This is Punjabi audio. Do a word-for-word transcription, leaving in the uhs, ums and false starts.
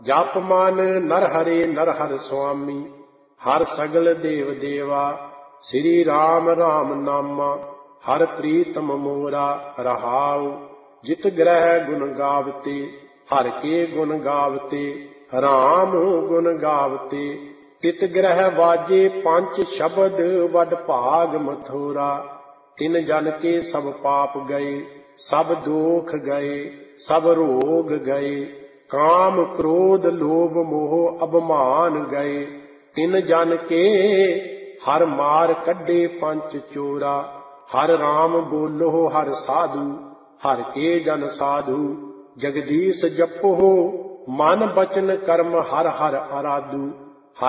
ਜਪ ਮਨ ਨਰ ਹਰੇ ਨਰ ਹਰਿ ਸੁਆਮੀ, ਹਰ ਸਗਲ ਦੇਵ ਦੇਵਾ। ਸ੍ਰੀ ਰਾਮ ਰਾਮ ਨਾਮਾ, ਹਰ ਪ੍ਰੀਤਮ ਮੋਰਾ। ਰਹਾਉ ਜਿਤ ਗ੍ਰਹਿ ਗੁਣ ਗਾਵਤੇ, ਹਰ ਕੇ ਗੁਣ ਗਾਵਤੇ। ਰਾਮ ਗੁਣ ਗਾਵਤੇ ਤਿਤ ਗ੍ਰਹਿ ਵਾਜੇ, ਪੰਚ ਸ਼ਬਦ ਵਡ ਭਾਗ ਮਥੁਰਾ। ਤਿਨ ਜਨ ਕੇ ਸਭ ਪਾਪ ਗਏ, ਸਭ ਦੋਖ ਗਏ, ਸਭ ਰੋਗ ਗਏ। ਕਾਮ ਕ੍ਰੋਧ ਲੋਭ ਮੋਹ ਅਭਮਾਨ ਗਏ। ਤਿਨ ਜਨ ਕੇ ਹਰ ਮਾਰ ਕੱਢੇ ਪੰਚ ਚੋਰਾ। ਹਰ ਰਾਮ ਬੋਲੋ ਹਰ ਸਾਧੂ, ਹਰ ਕੇ ਜਨ ਸਾਧੂ। ਜਗਦੀਸ਼ ਜਪੋ ਮਨ ਬਚਨ ਕਰਮ ਹਰ ਹਰ ਅਰਾਧੂ।